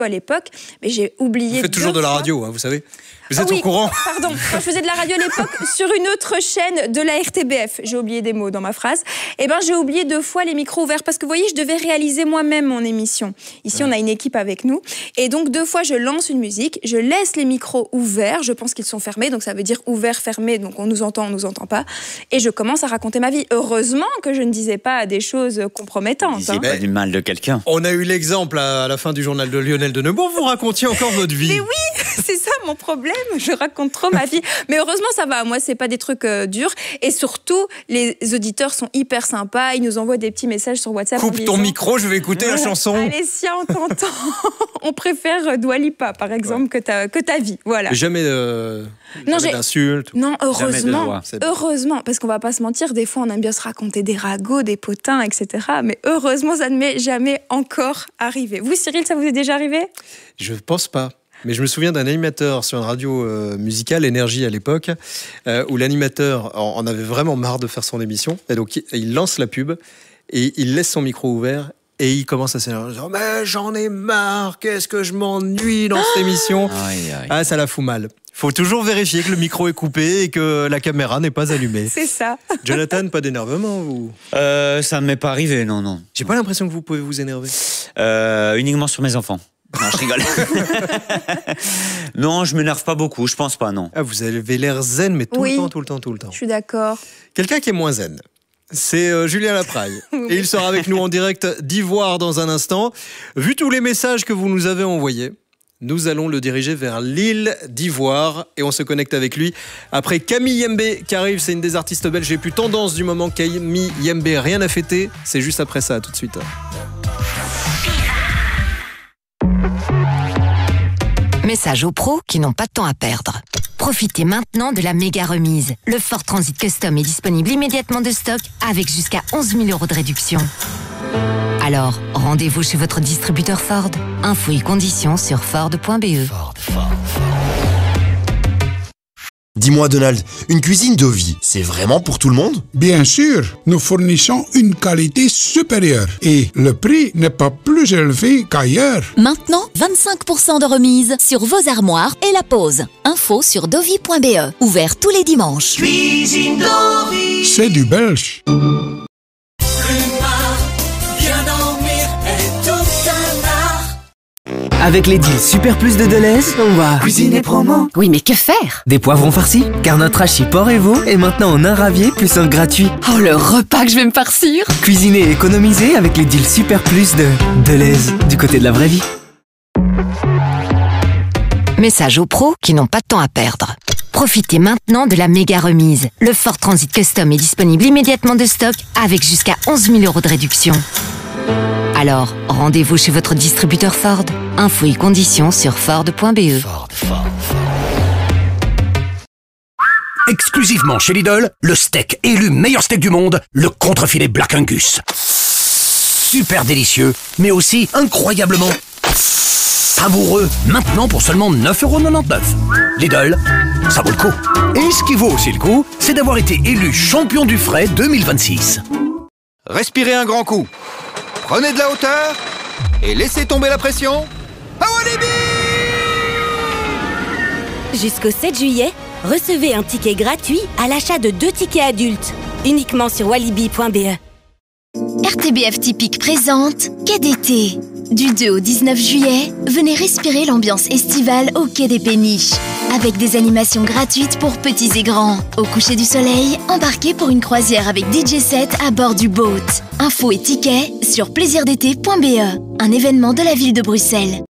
à l'époque, mais j'ai oublié. Vous faites toujours de la radio, hein, vous savez. Vous êtes au courant. Pardon, quand je faisais de la radio à l'époque sur une autre chaîne de la RTBF, j'ai oublié des mots dans ma phrase, j'ai oublié 2 fois les micros ouverts parce que vous voyez, je devais réaliser moi-même mon émission. Ici, on a une équipe avec nous et donc 2 fois, je lance une musique, je laisse les micros ouverts, je pense qu'ils sont fermés, donc ça veut dire ouvert, fermé, donc on nous entend pas et je commence à raconter ma vie. Heureusement que je ne disais pas des choses compromettantes. Vous disiez pas du mal de quelqu'un. On a eu l'exemple à la fin du journal de Lionel de Neubourg, vous racontiez encore votre vie. Mais oui, c'est ça mon problème, je raconte trop ma vie. Mais heureusement, ça va, moi, c'est pas des trucs durs. Et surtout, les auditeurs sont hyper sympas, ils nous envoient des petits messages sur WhatsApp. Coupe ton micro, je vais écouter la chanson. Allez, si on t'entend. On préfère Dua Lipa, par exemple, que ta vie. Voilà. Jamais d'insultes. Non, heureusement, parce qu'on va pas se mentir, des fois, on aime bien se raconter des ragots, des potins, etc. Mais heureusement, ça ne m'est jamais encore arrivé. Vous, Cyril, ça vous est déjà arrivé ? Je pense pas. Mais je me souviens d'un animateur sur une radio musicale, Énergie à l'époque, où l'animateur en avait vraiment marre de faire son émission. Et donc, il lance la pub et il laisse son micro ouvert et il commence à s'énerver. Mais j'en ai marre, qu'est-ce que je m'ennuie dans cette émission. Ah, ça la fout mal. Faut toujours vérifier que le micro est coupé et que la caméra n'est pas allumée. C'est ça. Jonathan, pas d'énervement, vous ? Ça ne m'est pas arrivé, non. J'ai pas l'impression que vous pouvez vous énerver. Uniquement sur mes enfants. Non, je rigole. Non, je m'énerve pas beaucoup, je pense pas, non. Ah, vous avez l'air zen, mais tout le temps. Je suis d'accord. Quelqu'un qui est moins zen, c'est Julien Lapraille. Et il sera avec nous en direct d'Ivoire dans un instant. Vu tous les messages que vous nous avez envoyés, nous allons le diriger vers l'île d'Ivoire et on se connecte avec lui après Camille Yembe qui arrive. C'est une des artistes belges les plus tendances du moment. Camille Yembe, rien à fêter. C'est juste après ça, tout de suite. Message aux pros qui n'ont pas de temps à perdre. Profitez maintenant de la méga remise. Le Ford Transit Custom est disponible immédiatement de stock avec jusqu'à 11 000 € de réduction. Alors, rendez-vous chez votre distributeur Ford. Infos et conditions sur Ford.be. Dis-moi Donald, une cuisine Dovi, c'est vraiment pour tout le monde ? Bien sûr, nous fournissons une qualité supérieure et le prix n'est pas plus élevé qu'ailleurs. Maintenant, 25% de remise sur vos armoires et la pose. Info sur dovi.be. Ouvert tous les dimanches. Cuisine Dovi. C'est du belge. Avec les deals Super Plus de Deleuze, on va cuisiner promo. Oui, mais que faire ? Des poivrons farcis, car notre hachis porc et veau est maintenant en un ravier plus un gratuit. Oh, le repas que je vais me farcir ! Cuisiner et économiser avec les deals Super Plus de Deleuze, du côté de la vraie vie. Message aux pros qui n'ont pas de temps à perdre. Profitez maintenant de la méga remise. Le Ford Transit Custom est disponible immédiatement de stock avec jusqu'à 11 000 € de réduction. Alors, rendez-vous chez votre distributeur Ford. Infos et conditions sur Ford.be. Exclusivement chez Lidl, le steak élu meilleur steak du monde, le contre-filet Black Angus. Super délicieux, mais aussi incroyablement savoureux. Maintenant pour seulement 9,99 €. Lidl, ça vaut le coup. Et ce qui vaut aussi le coup, c'est d'avoir été élu champion du frais 2026. Respirez un grand coup. Prenez de la hauteur et laissez tomber la pression. Awalibi! Jusqu'au 7 juillet, recevez un ticket gratuit à l'achat de 2 tickets adultes, uniquement sur walibi.be. RTBF Typique présente Quai d'été. Du 2 au 19 juillet, venez respirer l'ambiance estivale au Quai des Péniches. Avec des animations gratuites pour petits et grands. Au coucher du soleil, embarquez pour une croisière avec DJ set à bord du boat. Infos et tickets sur plaisirdété.be, un événement de la ville de Bruxelles.